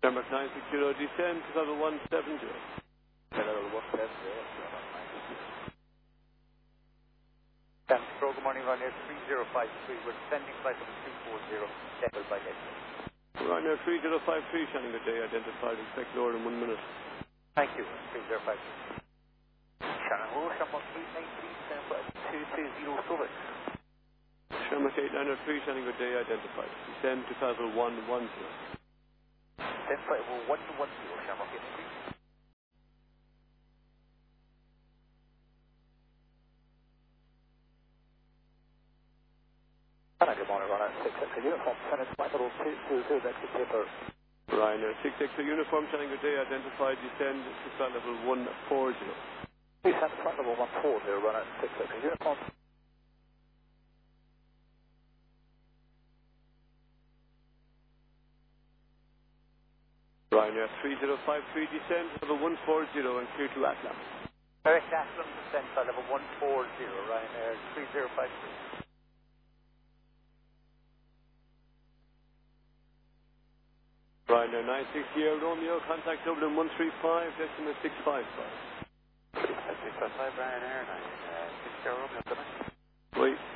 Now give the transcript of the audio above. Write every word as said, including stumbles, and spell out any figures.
Denmark nine six zero, descend to level one seven zero. Level one seven zero. San Francisco, good morning, Ryanair three zero five three. We're descending flight number three four zero, settled by gate. Ryanair three zero five three, Shannon, good day, identified, expect lower in one minute. Thank you, three zero five three. Shannon, hello, Shamrock eight nine three, stand by two two zero Subic. Shamrock eight nine three, Shannon, good day, identified, descend to level one one zero. Descend flight level one one zero, Shamrock eight nine three. Good morning, Ryanair six X uniform, Senate flight level two two zero, exit paper. Ryanair six X uniform, Shannon, good day, identified, descend to flight level one four zero. Descend to flight level one four zero, Ryanair six X uniform. Ryanair three zero five three, descend to level one four zero and clear to Atlas. Direct Atlas, descend flight level one four zero, Ryanair three zero five three. Ryanair nine six zero, Romeo, contact Dublin one three five, decimal six five five. six five five, Ryanair nine six zero, Romeo, good night. Wait.